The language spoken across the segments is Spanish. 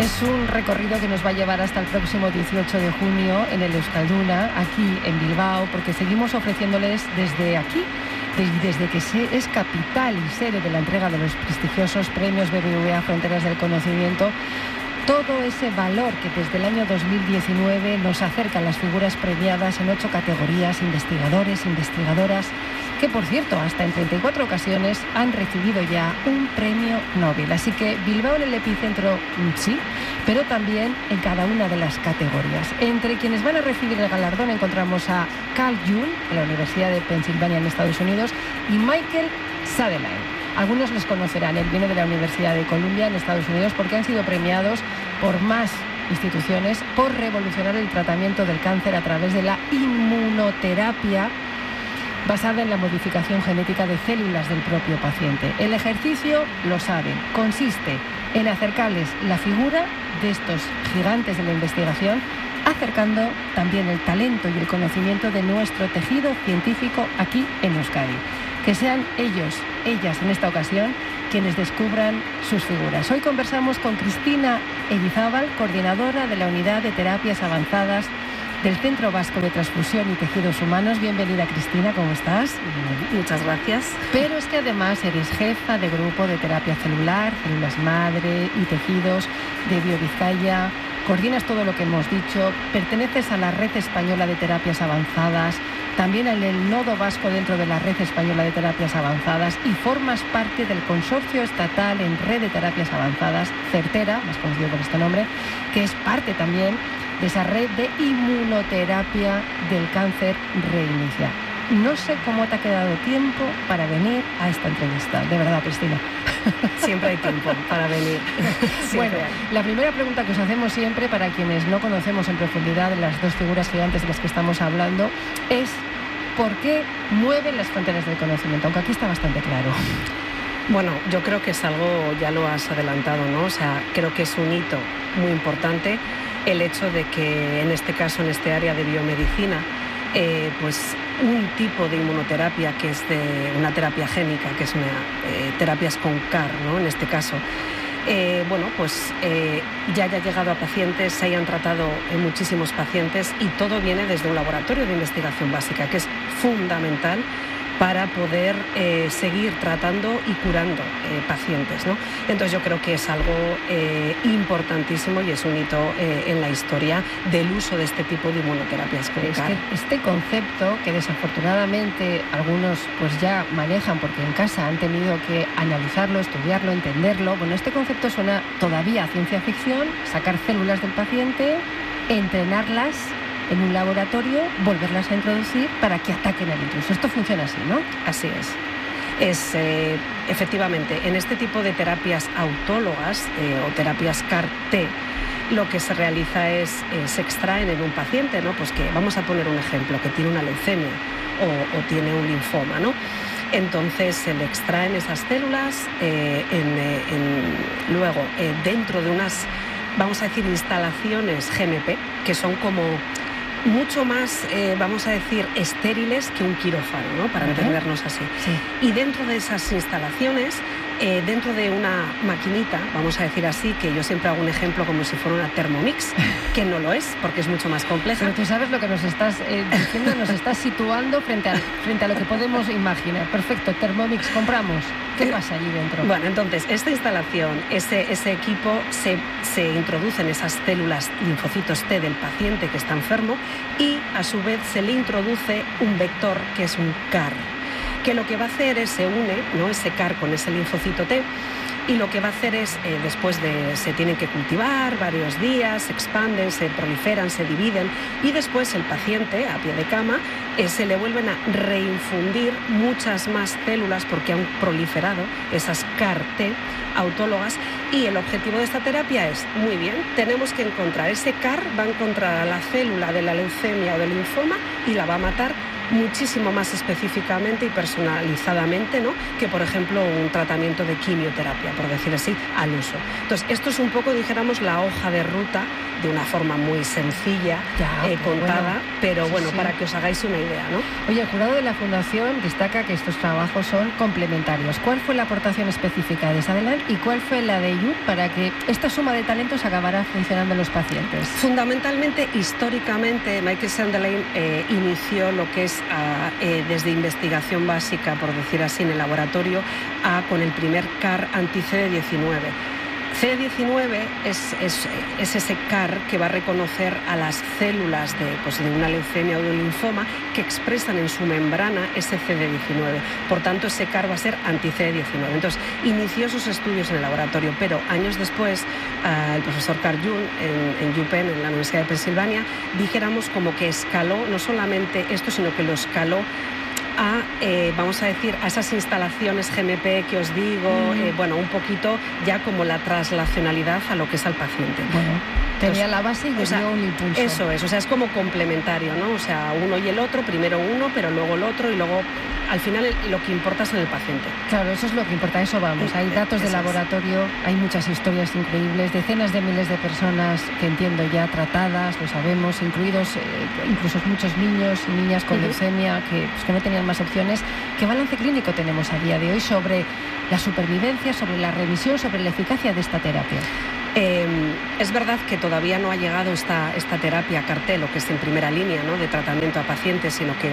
Es un recorrido que nos va a llevar hasta el próximo 18 de junio en el Euskalduna, aquí en Bilbao, porque seguimos ofreciéndoles desde aquí, desde que es capital y sede de la entrega de los prestigiosos premios BBVA Fronteras del Conocimiento, todo ese valor que desde el año 2019 nos acercan las figuras premiadas en 8 categorías, investigadores, investigadoras, que por cierto, hasta en 34 ocasiones han recibido ya un premio Nobel. Así que Bilbao en el epicentro, sí, pero también en cada una de las categorías. Entre quienes van a recibir el galardón encontramos a Carl June, de la Universidad de Pensilvania en Estados Unidos, y Michael Sutherland. Algunos les conocerán, él viene de la Universidad de Columbia en Estados Unidos porque han sido premiados por más instituciones por revolucionar el tratamiento del cáncer a través de la inmunoterapia basada en la modificación genética de células del propio paciente. El ejercicio, lo saben, consiste en acercarles la figura de estos gigantes de la investigación, acercando también el talento y el conocimiento de nuestro tejido científico aquí en Euskadi. Que sean ellos, ellas en esta ocasión, quienes descubran sus figuras. Hoy conversamos con Cristina Eguizábal, coordinadora de la Unidad de Terapias Avanzadas del Centro Vasco de Transfusión y Tejidos Humanos. Bienvenida, Cristina, ¿cómo estás? Muchas gracias. Pero es que además eres jefa de grupo de terapia celular, células madre y tejidos de BioVizcaya. Coordinas todo lo que hemos dicho, perteneces a la Red Española de Terapias Avanzadas, también en el Nodo Vasco dentro de la Red Española de Terapias Avanzadas y formas parte del Consorcio Estatal en Red de Terapias Avanzadas, CERTERA, más conocido por este nombre, que es parte también de esa red de inmunoterapia del cáncer Reinicia. No sé cómo te ha quedado tiempo para venir a esta entrevista, de verdad, Cristina. Siempre hay tiempo para venir. Bueno, la primera pregunta que os hacemos siempre, para quienes no conocemos en profundidad las dos figuras gigantes de las que estamos hablando, es ¿por qué mueven las fronteras del conocimiento? Aunque aquí está bastante claro. Bueno, yo creo que es algo, ya lo has adelantado, ¿no? O sea, creo que es un hito muy importante el hecho de que en este caso, en este área de biomedicina, pues un tipo de inmunoterapia que es de una terapia génica, que es una terapias con CAR, ¿no? En este caso, ya haya llegado a pacientes, se hayan tratado muchísimos pacientes y todo viene desde un laboratorio de investigación básica, que es fundamental para poder seguir tratando y curando pacientes, ¿no? Entonces yo creo que es algo importantísimo y es un hito en la historia del uso de este tipo de inmunoterapias con CAR. Que este concepto, que desafortunadamente algunos pues ya manejan porque en casa han tenido que analizarlo, estudiarlo, entenderlo, bueno, este concepto suena todavía a ciencia ficción, sacar células del paciente, entrenarlas en un laboratorio, volverlas a introducir para que ataquen al intruso. Esto funciona así, ¿no? Así es. Efectivamente, en este tipo de terapias autólogas o terapias CAR-T, lo que se realiza es, se extraen en un paciente, ¿no? Pues que vamos a poner un ejemplo, que tiene una leucemia o tiene un linfoma, ¿no? Entonces se le extraen esas células luego dentro de unas, vamos a decir, instalaciones GMP, que son como mucho más, vamos a decir, estériles que un quirófano, ¿no? Para entendernos así. Sí. Y dentro de esas instalaciones, dentro de una maquinita, vamos a decir así, que yo siempre hago un ejemplo como si fuera una Thermomix, que no lo es, porque es mucho más compleja. Pero tú sabes lo que nos estás diciendo, nos estás situando frente a lo que podemos imaginar. Perfecto, Thermomix, compramos. ¿Qué pasa allí dentro? Bueno, entonces, esta instalación, ese equipo, se introducen esas células linfocitos T del paciente que está enfermo y, a su vez, se le introduce un vector que es un CAR, que lo que va a hacer es se une, ¿no?, ese CAR con ese linfocito T, y lo que va a hacer es, se tienen que cultivar varios días, se expanden, se proliferan, se dividen, y después el paciente, a pie de cama, se le vuelven a reinfundir muchas más células porque han proliferado esas CAR-T autólogas, y el objetivo de esta terapia es, muy bien, tenemos que encontrar ese CAR, va a encontrar a la célula de la leucemia o del linfoma y la va a matar muchísimo más específicamente y personalizadamente, ¿no?, que, por ejemplo, un tratamiento de quimioterapia, por decir así, al uso. Entonces, esto es un poco, dijéramos, la hoja de ruta, de una forma muy sencilla, contada, pero bueno, para que os hagáis una idea, ¿no? Oye, el jurado de la Fundación destaca que estos trabajos son complementarios. ¿Cuál fue la aportación específica de Sutherland y cuál fue la de Jung para que esta suma de talentos acabara funcionando en los pacientes? Fundamentalmente, históricamente, Michael Sutherland inició lo que es desde investigación básica, por decir así, en el laboratorio, con el primer CAR anti-CD19. CD19 es ese CAR que va a reconocer a las células de una leucemia o de un linfoma que expresan en su membrana ese CD19. Por tanto, ese CAR va a ser anti-CD19. Entonces, inició sus estudios en el laboratorio, pero años después, el profesor Carl Jung en UPenn, en la Universidad de Pensilvania, dijéramos como que escaló no solamente esto, sino que lo escaló vamos a decir, a esas instalaciones GMP que os digo, un poquito ya como la traslacionalidad a lo que es al paciente. Bueno, tenía la base y le dio un impulso. Eso es, es como complementario, ¿no? O sea, uno y el otro, primero uno, pero luego el otro y luego, al final, lo que importa es en el paciente. Claro, eso es lo que importa, eso vamos. Hay datos de laboratorio, hay muchas historias increíbles, decenas de miles de personas que entiendo ya tratadas, lo sabemos, incluidos incluso muchos niños y niñas con leucemia que no tenían más opciones. ¿Qué balance clínico tenemos a día de hoy sobre la supervivencia, sobre la remisión, sobre la eficacia de esta terapia? Es verdad que todavía no ha llegado esta terapia CAR-T, lo que es en primera línea, ¿no?, de tratamiento a pacientes, sino que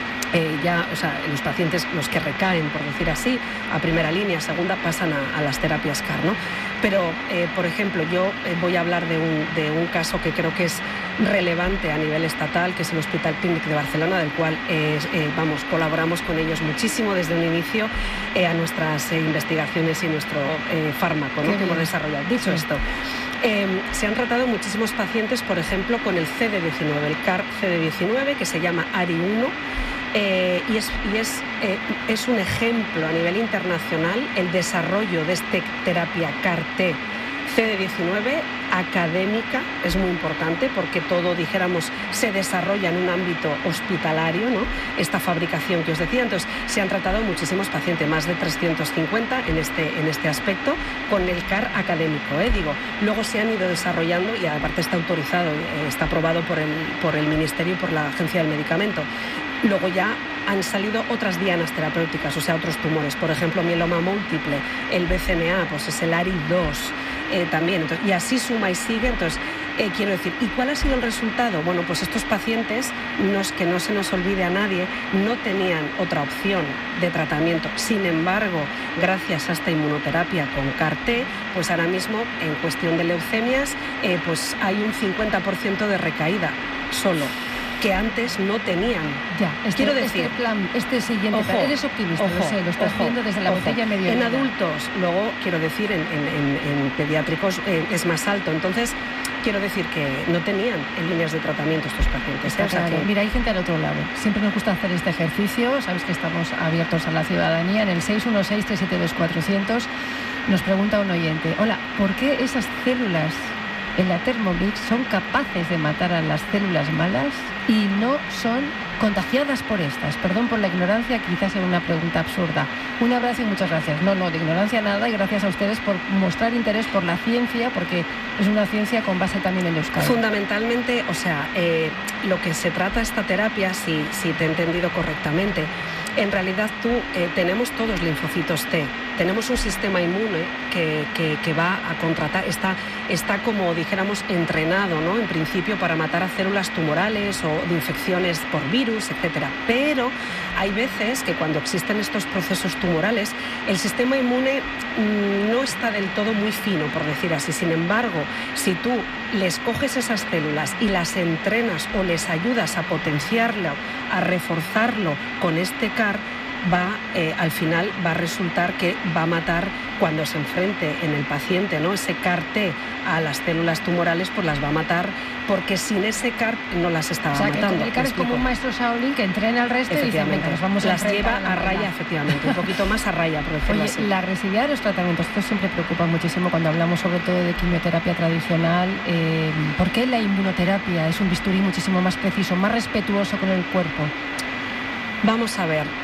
los pacientes, los que recaen, por decir así, a primera línea, segunda, pasan a las terapias CAR, ¿no? Pero, por ejemplo, yo voy a hablar de un caso que creo que es relevante a nivel estatal, que es el Hospital Clínic de Barcelona, del cual colaboramos con ellos muchísimo desde un inicio a nuestras investigaciones y nuestro fármaco, ¿no?, que hemos desarrollado. Dicho esto, se han tratado muchísimos pacientes, por ejemplo, con el CD19, el CAR CD19, que se llama ARI1, y es un ejemplo a nivel internacional el desarrollo de esta terapia CAR-T CD19 académica. Es muy importante porque todo, dijéramos, se desarrolla en un ámbito hospitalario, ¿no?, esta fabricación que os decía. Entonces, se han tratado muchísimos pacientes, más de 350 en este aspecto, con el CAR académico, Luego se han ido desarrollando, y aparte está autorizado, está aprobado por el Ministerio y por la Agencia del Medicamento. Luego ya han salido otras dianas terapéuticas, o sea, otros tumores, por ejemplo, mieloma múltiple, el BCMA, pues es el ARI2 también, entonces, y así suma y sigue. Entonces, quiero decir, ¿y cuál ha sido el resultado? Bueno, pues estos pacientes, que no se nos olvide a nadie, no tenían otra opción de tratamiento. Sin embargo, gracias a esta inmunoterapia con CAR-T, pues ahora mismo, en cuestión de leucemias, pues hay un 50% de recaída solo, que antes no tenían. Ya, quiero decir, este siguiente plan, eres optimista, lo estás viendo desde la botella medio. En adultos, luego, quiero decir, en pediátricos es más alto. Entonces, quiero decir que no tenían en líneas de tratamiento estos pacientes. Mira, hay gente al otro lado. Siempre nos gusta hacer este ejercicio. Sabes que estamos abiertos a la ciudadanía. En el 616-372-400 nos pregunta un oyente: hola, ¿por qué esas células en la Thermomix son capaces de matar a las células malas y no son contagiadas por estas? Perdón por la ignorancia, quizás sea una pregunta absurda. Un abrazo y muchas gracias. No, de ignorancia nada, y gracias a ustedes por mostrar interés por la ciencia, porque es una ciencia con base también en euskadi. Fundamentalmente, lo que se trata esta terapia, si te he entendido correctamente, en realidad tenemos todos linfocitos T, tenemos un sistema inmune que va a contratar, está como dijéramos entrenado, ¿no?, en principio para matar a células tumorales o de infecciones por virus, etcétera. Pero hay veces que cuando existen estos procesos tumorales, el sistema inmune no está del todo muy fino, por decir así. Sin embargo, si tú les coges esas células y las entrenas o les ayudas a potenciarlo, a reforzarlo con este CAR, al final va a resultar que va a matar, cuando se enfrente en el paciente, ¿no?, ese CAR-T a las células tumorales, pues las va a matar, porque sin ese CAR no las estaba matando. Que el CAR es como un maestro Shaolin que entrena al resto y dice, venga, nos vamos a las lleva a raya, efectivamente, un poquito más a raya, por decirlo así. La residuidad de los tratamientos, esto siempre preocupa muchísimo cuando hablamos sobre todo de quimioterapia tradicional. ¿Por qué la inmunoterapia es un bisturí muchísimo más preciso, más respetuoso con el cuerpo? Vamos a ver.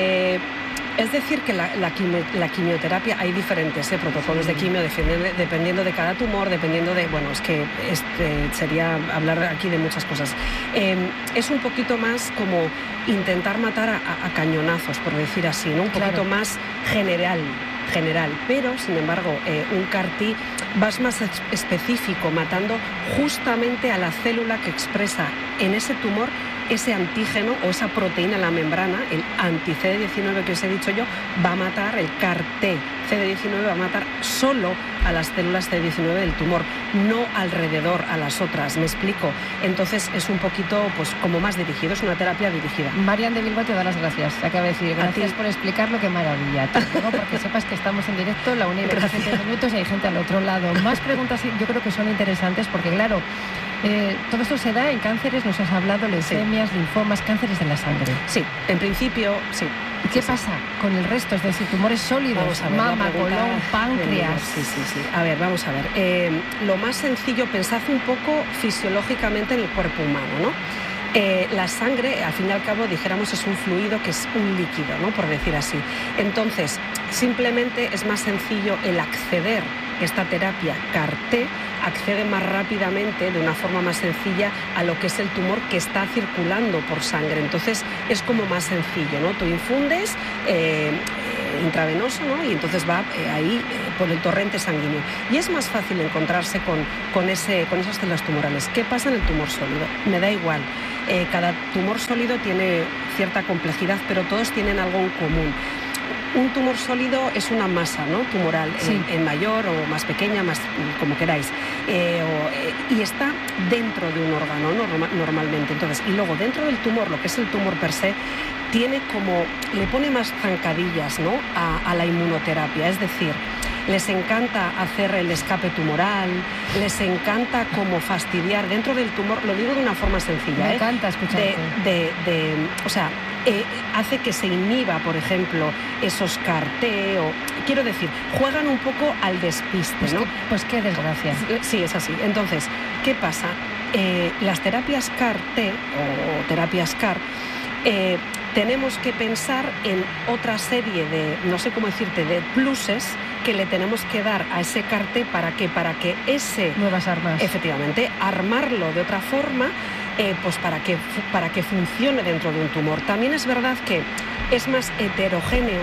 Es decir, que la quimioterapia, hay diferentes protocolos de quimio dependiendo de cada tumor, dependiendo de... Bueno, es que sería hablar aquí de muchas cosas. Es un poquito más como intentar matar a cañonazos, por decir así, ¿no? Un poquito más general, pero sin embargo un CAR-T vas más específico, matando justamente a la célula que expresa en ese tumor ese antígeno o esa proteína en la membrana, el anti-CD19 que os he dicho yo, va a matar, el CAR-T CD19 va a matar solo a las células CD19 del tumor, no alrededor a las otras, ¿me explico? Entonces es un poquito pues como más dirigido, es una terapia dirigida. Marian de Bilbao te da las gracias, acaba de decir, gracias por explicarlo, qué maravilla. ¿No? Porque sepas que estamos en directo, la 1:27 minutos y hay gente al otro lado. Más preguntas yo creo que son interesantes porque claro, todo esto se da en cánceres, nos has hablado, leucemias, linfomas, cánceres de la sangre. Sí, en principio, sí. ¿Y qué pasa con el resto? Es decir, tumores sólidos, mama, colon, páncreas. Sí. A ver, vamos a ver. Lo más sencillo, pensad un poco fisiológicamente en el cuerpo humano, ¿no? La sangre, al fin y al cabo, dijéramos, es un fluido que es un líquido, ¿no? Por decir así. Entonces, simplemente es más sencillo el acceder, esta terapia CAR-T accede más rápidamente, de una forma más sencilla, a lo que es el tumor que está circulando por sangre. Entonces, es como más sencillo, ¿no? Tú infundes intravenoso, ¿no? Y entonces va ahí por el torrente sanguíneo. Y es más fácil encontrarse con esas células tumorales. ¿Qué pasa en el tumor sólido? Me da igual. Cada tumor sólido tiene cierta complejidad, pero todos tienen algo en común. Un tumor sólido es una masa, ¿no? Tumoral, en mayor o más pequeña, más como queráis, y está dentro de un órgano, ¿no? Normalmente. Entonces, y luego dentro del tumor, lo que es el tumor per se, le pone más zancadillas, ¿no? a la inmunoterapia, es decir, les encanta hacer el escape tumoral, les encanta como fastidiar dentro del tumor, lo digo de una forma sencilla. Me encanta escucharte. O sea, hace que se inhiba, por ejemplo, esos CAR-T, o quiero decir, juegan un poco al despiste, ¿no? Pues qué desgracia. Sí, es así. Entonces, ¿qué pasa? Las terapias CAR-T o terapias CAR, tenemos que pensar en otra serie de, no sé cómo decirte, de pluses que le tenemos que dar a ese CAR-T para que ese... Nuevas armas. Efectivamente, armarlo de otra forma, pues para que funcione dentro de un tumor. También es verdad que es más heterogéneo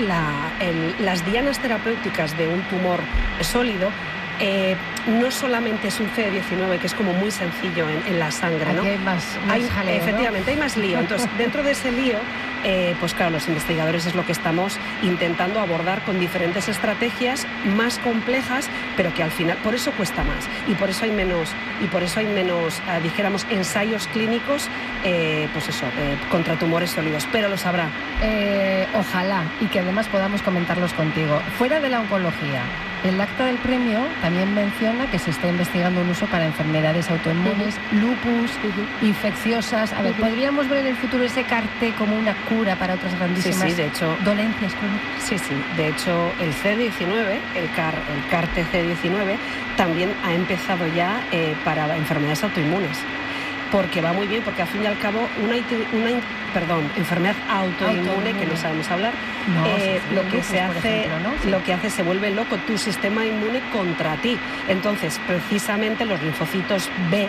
las dianas terapéuticas de un tumor sólido. No solamente es un CD19, que es como muy sencillo en la sangre, ¿no? Aquí hay más jaleo, efectivamente, ¿no? Hay más lío. Entonces, dentro de ese lío, pues claro, los investigadores es lo que estamos intentando abordar con diferentes estrategias más complejas, pero que al final, por eso cuesta más y por eso hay menos, dijéramos, ensayos clínicos, pues eso, contra tumores sólidos, pero los habrá. Ojalá, y que además podamos comentarlos contigo. Fuera de la oncología, el acta del premio también menciona que se está investigando un uso para enfermedades autoinmunes, lupus, infecciosas. A ver, ¿podríamos ver en el futuro ese CAR-T como una cura para otras grandísimas de hecho, dolencias crónicas? Sí, de hecho el CD19, el CAR-T CD19, también ha empezado ya para enfermedades autoinmunes. Porque va muy bien, porque al fin y al cabo una enfermedad autoinmune que no sabemos hablar, lo que hace se vuelve loco tu sistema inmune contra ti. Entonces, precisamente los linfocitos B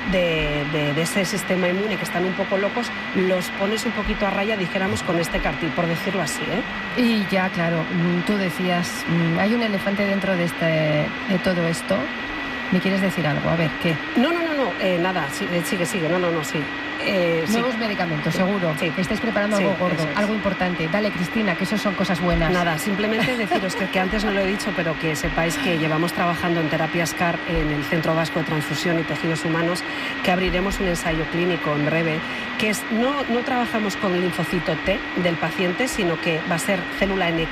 de ese sistema inmune que están un poco locos, los pones un poquito a raya, dijéramos, con este CAR-T, por decirlo así, ¿eh? Y ya, claro, tú decías, hay un elefante dentro de todo esto. ¿Me quieres decir algo? A ver, ¿qué? No, nada, sigue, sí. Nuevos medicamentos, seguro. Sí. Que estáis preparando algo gordo, algo importante. Dale, Cristina, que eso son cosas buenas. Nada, simplemente deciros que antes no lo he dicho, pero que sepáis que llevamos trabajando en terapias CAR en el Centro Vasco de Transfusión y Tejidos Humanos, que abriremos un ensayo clínico en breve, que es, no trabajamos con el linfocito T del paciente, sino que va a ser célula NK,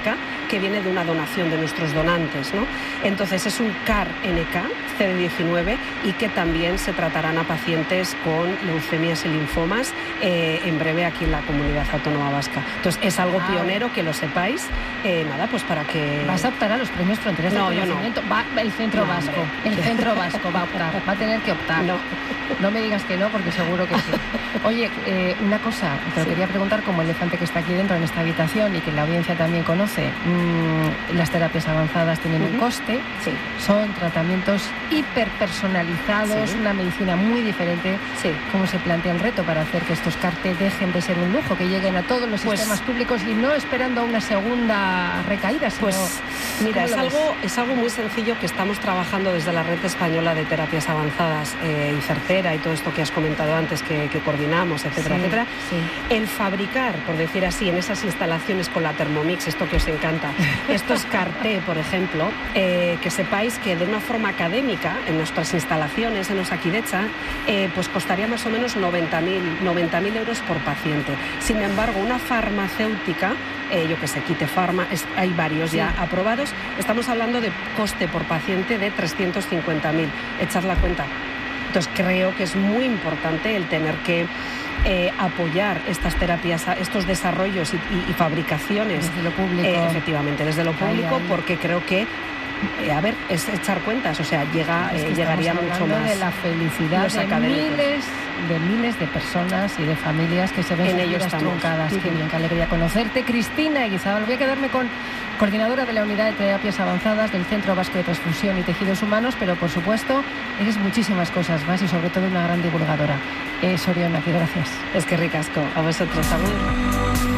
que viene de una donación de nuestros donantes, ¿no? Entonces es un CAR-NK, CD19, y que también se tratarán a pacientes con leucemias y linfomas en breve aquí en la Comunidad Autónoma Vasca. Entonces es algo pionero, que lo sepáis. Nada, pues para que... ¿Vas a optar a los premios Fronteras del Conocimiento? No. Va el Centro Vasco. El Centro Vasco va a optar. Va a tener que optar. No me digas que no, porque seguro que sí. Oye, una cosa, te lo quería preguntar, como elefante que está aquí dentro en esta habitación y que la audiencia también conoce, las terapias avanzadas tienen un coste, son tratamientos hiperpersonalizados, una medicina muy diferente. ¿Cómo se plantea el reto para hacer que estos CAR-T dejen de ser un lujo, que lleguen a todos los sistemas públicos y no esperando una segunda recaída? Sino, pues mira, es algo muy sencillo que estamos trabajando desde la Red Española de Terapias Avanzadas y Certera y todo esto que has comentado antes, que coordinamos, etcétera, etcétera. El fabricar, por decir así, en esas instalaciones con la Thermomix, esto que os encanta, estos CAR-T, por ejemplo, que sepáis que de una forma académica, en nuestras instalaciones, en Osakidecha, pues costaría más o menos 90.000 euros por paciente. Sin embargo, una farmacéutica, yo que sé, Kite Pharma, hay varios ya aprobados, estamos hablando de coste por paciente de 350.000. Echad la cuenta. Entonces creo que es muy importante el tener que apoyar estas terapias, estos desarrollos y fabricaciones desde lo público. Efectivamente, desde lo público, porque creo que es echar cuentas, o sea, llegaría mucho más. De la felicidad de miles de personas y de familias que se ven en ellos truncadas. Qué bien, qué alegría conocerte. Cristina Eguizábal, voy a quedarme con coordinadora de la Unidad de Terapias Avanzadas del Centro Vasco de Transfusión y Tejidos Humanos, pero por supuesto eres muchísimas cosas más y sobre todo una gran divulgadora. Soriona, que gracias. Es que ricasco. A vosotros, agur.